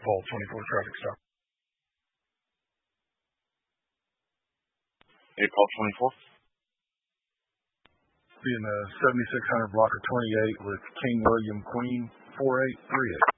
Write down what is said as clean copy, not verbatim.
Vol 24 traffic stop. Hey, call 24. Being 7600 block of 28 with King William Queen 4838.